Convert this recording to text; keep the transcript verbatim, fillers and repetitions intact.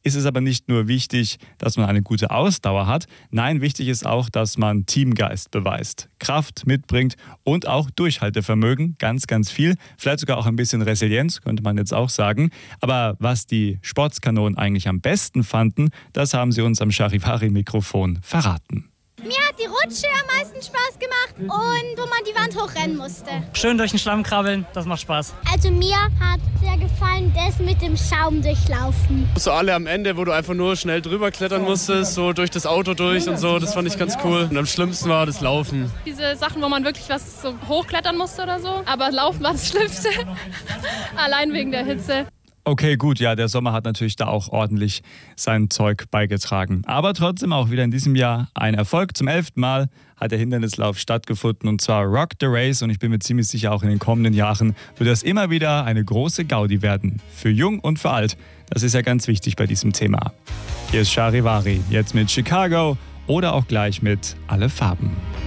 ist es aber nicht nur wichtig, dass man eine gute Ausdauer hat. Nein, wichtig ist auch, dass man Teamgeist beweist, Kraft mitbringt und auch Durchhaltevermögen, ganz, ganz viel. Vielleicht sogar auch ein bisschen Resilienz, könnte man jetzt auch sagen. Aber was die Sportskanonen eigentlich am besten fanden, das haben sie uns am Charivari-Mikrofon verraten. Mir hat die Rutsche am meisten Spaß gemacht und wo man die Wand hochrennen musste. Schön durch den Schlamm krabbeln, das macht Spaß. Also mir hat sehr gefallen, das mit dem Schaum durchlaufen. So alle am Ende, wo du einfach nur schnell drüber klettern musstest, so durch das Auto durch und so, das fand ich ganz cool. Und am schlimmsten war das Laufen. Diese Sachen, wo man wirklich was so hochklettern musste oder so, aber Laufen war das Schlimmste. Allein wegen der Hitze. Okay, gut, ja, der Sommer hat natürlich da auch ordentlich sein Zeug beigetragen. Aber trotzdem auch wieder in diesem Jahr ein Erfolg. Zum elften Mal hat der Hindernislauf stattgefunden und zwar Rock the Race. Und ich bin mir ziemlich sicher, auch in den kommenden Jahren wird das immer wieder eine große Gaudi werden. Für jung und für alt. Das ist ja ganz wichtig bei diesem Thema. Hier ist Charivari, jetzt mit Chicago oder auch gleich mit Alle Farben.